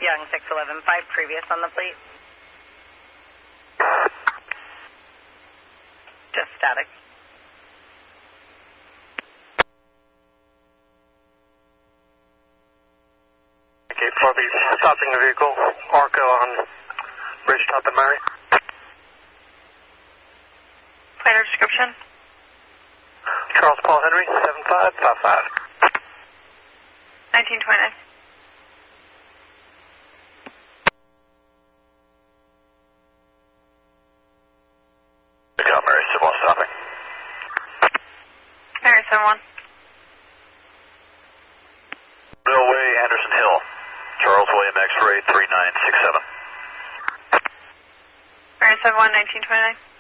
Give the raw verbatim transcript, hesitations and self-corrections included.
Young six eleven five, previous on the fleet. Just static. Okay, four B, stopping the vehicle, Arco on Ridgetop and Murray. Planner description? Charles Paul Henry, seven five five five. nineteen twenty-nine. Good job, Mary, Civil stopping. Mary seven one. Millway, Anderson Hill, Charles William X-ray three nine six seven. Mary seven one, nineteen twenty-nine.